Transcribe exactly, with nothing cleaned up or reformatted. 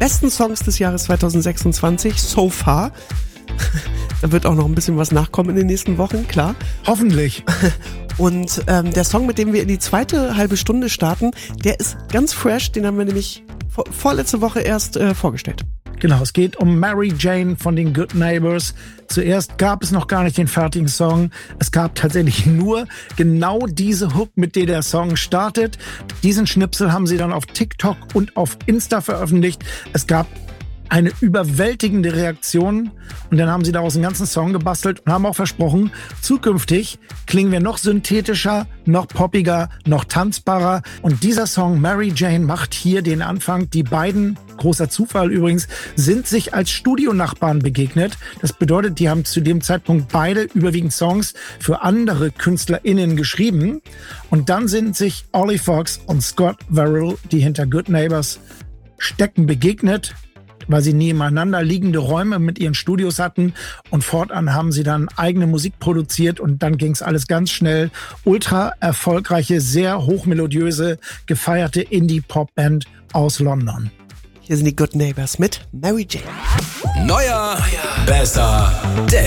besten Songs des Jahres zwanzig sechsundzwanzig, so far. Da wird auch noch ein bisschen was nachkommen in den nächsten Wochen, klar. Hoffentlich. Und ähm, der Song, mit dem wir in die zweite halbe Stunde starten, der ist ganz fresh, den haben wir nämlich vor, vorletzte Woche erst äh, vorgestellt. Genau, es geht um Mary Jane von den Good Neighbors. Zuerst gab es noch gar nicht den fertigen Song. Es gab tatsächlich nur genau diese Hook, mit der der Song startet. Diesen Schnipsel haben sie dann auf TikTok und auf Insta veröffentlicht. Es gab eine überwältigende Reaktion und dann haben sie daraus einen ganzen Song gebastelt und haben auch versprochen, zukünftig klingen wir noch synthetischer, noch poppiger, noch tanzbarer und dieser Song Mary Jane macht hier den Anfang. Die beiden, großer Zufall übrigens, sind sich als Studionachbarn begegnet. Das bedeutet, die haben zu dem Zeitpunkt beide überwiegend Songs für andere KünstlerInnen geschrieben und dann sind sich Ollie Fox und Scott Verrill, die hinter Good Neighbors stecken, begegnet, weil sie nebeneinander liegende Räume mit ihren Studios hatten und fortan haben sie dann eigene Musik produziert und dann ging es alles ganz schnell. Ultra erfolgreiche, sehr hochmelodiöse, gefeierte Indie-Pop-Band aus London. Hier sind die Good Neighbors mit Mary Jane. Neuer, besser, Dance.